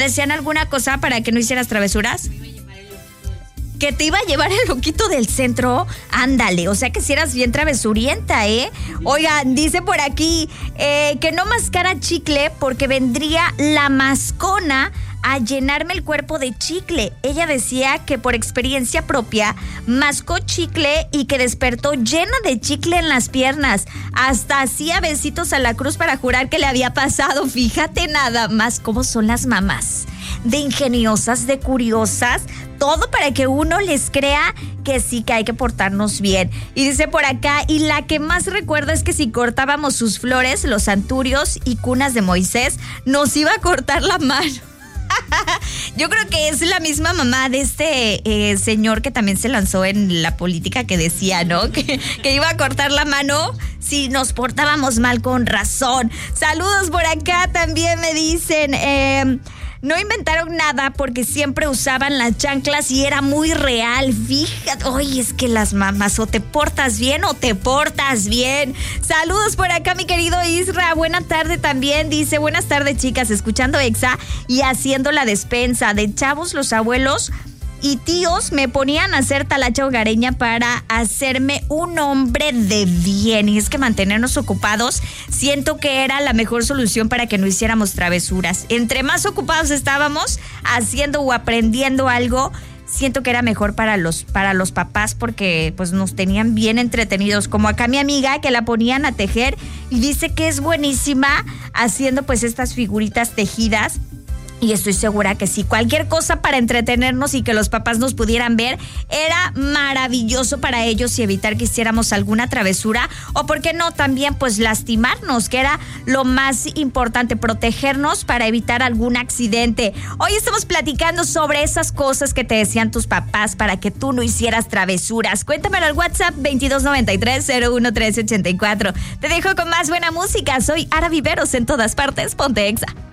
¿Decían alguna cosa para que no hicieras travesuras? Que te iba a llevar el loquito del centro. Ándale, o sea que si eras bien travesurienta, ¿eh? Oigan, dice por aquí que no mascara chicle porque vendría la mascona a llenarme el cuerpo de chicle. Ella decía que por experiencia propia mascó chicle y que despertó llena de chicle en las piernas. Hasta hacía besitos a la cruz para jurar que le había pasado. Fíjate nada más cómo son las mamás. De ingeniosas, de curiosas, todo para que uno les crea que sí, que hay que portarnos bien. Y dice por acá, y la que más recuerdo es que si cortábamos sus flores, los anturios y cunas de Moisés, nos iba a cortar la mano. Yo creo que es la misma mamá de este señor que también se lanzó en la política, que decía, ¿no? Que iba a cortar la mano si nos portábamos mal, con razón. Saludos por acá, también me dicen... no inventaron nada porque siempre usaban las chanclas y era muy real. Fíjate, oye, es que las mamás o te portas bien o te portas bien. Saludos por acá, mi querido Isra. Buena tarde también. Dice, buenas tardes, chicas, escuchando Exa y haciendo la despensa. De chavos, los abuelos y tíos me ponían a hacer talacha hogareña para hacerme un hombre de bien. Y es que mantenernos ocupados siento que era la mejor solución para que no hiciéramos travesuras. Entre más ocupados estábamos haciendo o aprendiendo algo, siento que era mejor para los papás, porque pues nos tenían bien entretenidos. Como acá mi amiga, que la ponían a tejer y dice que es buenísima haciendo pues estas figuritas tejidas. Y estoy segura que sí, cualquier cosa para entretenernos y que los papás nos pudieran ver era maravilloso para ellos y evitar que hiciéramos alguna travesura o, ¿por qué no?, también pues lastimarnos, que era lo más importante, protegernos para evitar algún accidente. Hoy estamos platicando sobre esas cosas que te decían tus papás para que tú no hicieras travesuras. Cuéntamelo al WhatsApp 2293-011384. Te dejo con más buena música. Soy Ara Viveros, en todas partes, ponte Exa.